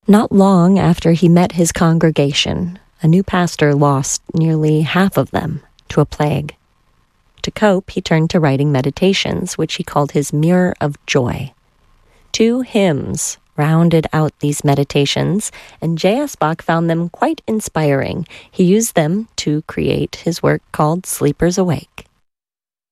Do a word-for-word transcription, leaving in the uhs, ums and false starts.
Not long after he met his congregation, a new pastor lost nearly half of them to a plague. To cope, he turned to writing meditations, which he called his Mirror of Joy. Two hymns rounded out these meditations, and J S. Bach found them quite inspiring. He used them to create his work called Sleepers Awake.